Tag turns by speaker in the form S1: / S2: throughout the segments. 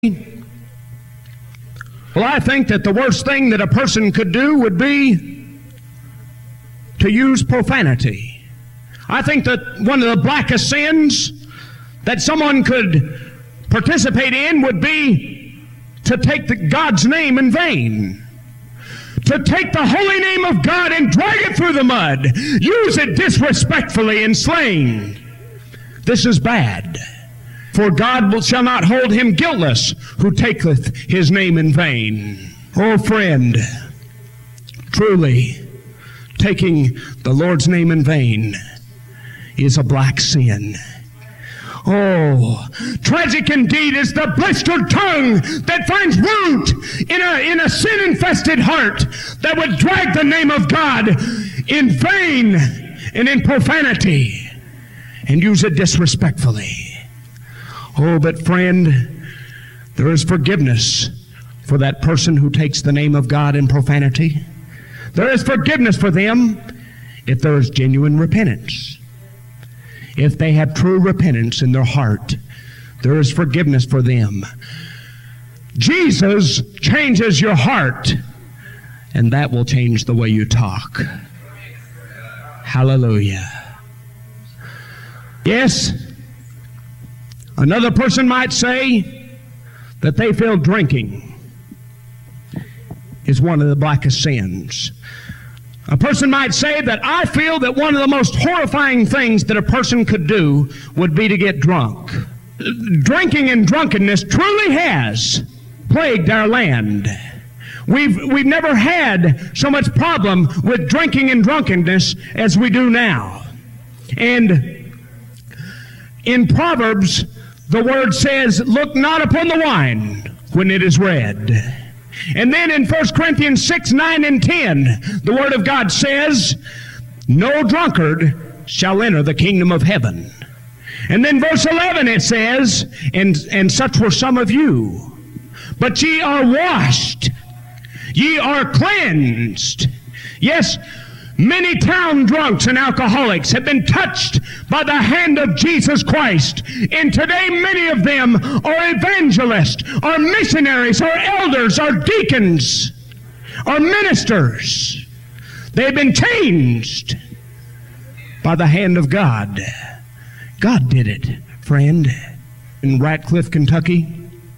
S1: Well, I think that the worst thing that a person could do would be to use profanity. I think that one of the blackest sins that someone could participate in would be to take God's name in vain. To take the holy name of God and drag it through the mud. Use it disrespectfully in slang. This is bad. For God shall not hold him guiltless who taketh his name in vain. Oh, friend, truly, taking the Lord's name in vain is a black sin. Oh, tragic indeed is the blistered tongue that finds root in a sin-infested heart that would drag the name of God in vain and in profanity and use it disrespectfully. Oh, but friend, there is forgiveness for that person who takes the name of God in profanity. There is forgiveness for them if there is genuine repentance. If they have true repentance in their heart, there is forgiveness for them. Jesus changes your heart, and that will change the way you talk. Hallelujah. Yes, another person might say that they feel drinking is one of the blackest sins. A person might say that I feel that one of the most horrifying things that a person could do would be to get drunk. Drinking and drunkenness truly has plagued our land. We've never had so much problem with drinking and drunkenness as we do now. And in Proverbs, the word says, look not upon the wine when it is red. And then in 1 Corinthians 6, 9, and 10, the Word of God says, no drunkard shall enter the kingdom of heaven. And then verse 11 it says, and such were some of you, but ye are washed, ye are cleansed. Yes, many town drunks and alcoholics have been touched by the hand of Jesus Christ. And today many of them are evangelists, are missionaries, are elders, are deacons, are ministers. They've been changed by the hand of God. God did it, friend. In Ratcliffe, Kentucky,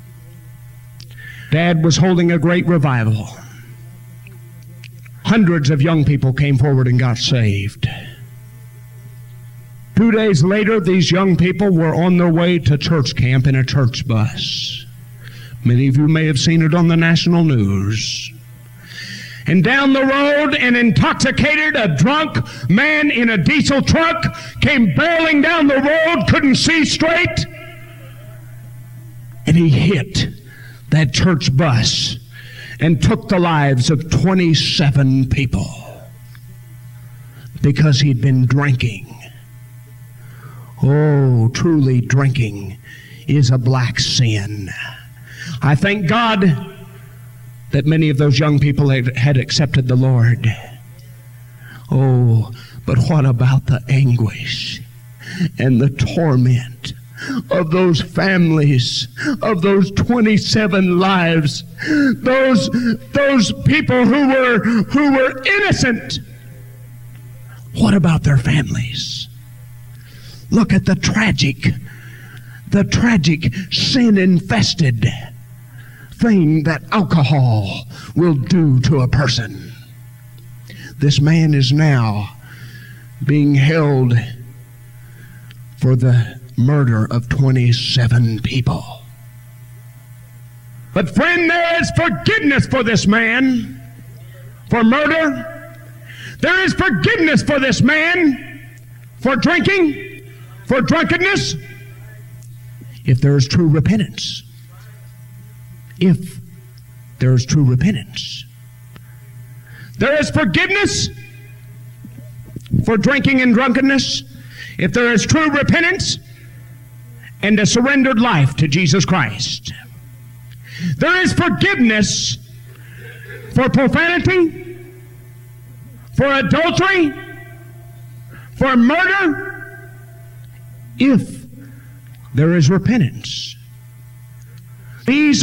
S1: Dad was holding a great revival. Hundreds of young people came forward and got saved. 2 days later, these young people were on their way to church camp in a church bus. Many of you may have seen it on the national news. And down the road, an intoxicated, a drunk man in a diesel truck came barreling down the road, couldn't see straight, and he hit that church bus and took the lives of 27 people because he'd been drinking. Oh, truly drinking is a black sin. I thank God that many of those young people had accepted the Lord. Oh, but what about the anguish and the torment of those families, of those 27 lives, those people who were innocent? What about their families? Look at the tragic sin-infested thing that alcohol will do to a person. This man is now being held for the murder of 27 people. But friend, there is forgiveness for this man for murder. There is forgiveness for this man for drinking, for drunkenness, if there is true repentance. If there is true repentance. There is forgiveness for drinking and drunkenness if there is true repentance and a surrendered life to Jesus Christ. There is forgiveness for profanity, for adultery, for murder, if there is repentance. These